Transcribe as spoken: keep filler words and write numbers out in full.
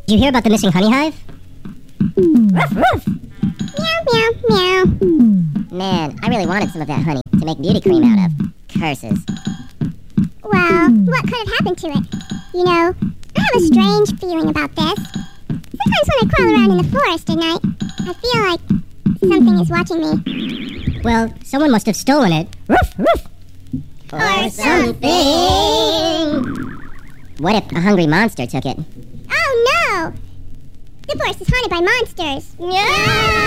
Did you hear about the missing honey hive? Ruff, ruff. Meow, meow, meow. Man, I really wanted some of that honey to make beauty cream out of. Curses. Well, what could have happened to it? You know, I have a strange feeling about this. Sometimes when I crawl around in the forest at night, I feel like something is watching me. Well, someone must have stolen it. Ruff, ruff. Or something. What if a hungry monster took it? Oh no! The forest is haunted by monsters. Yeah!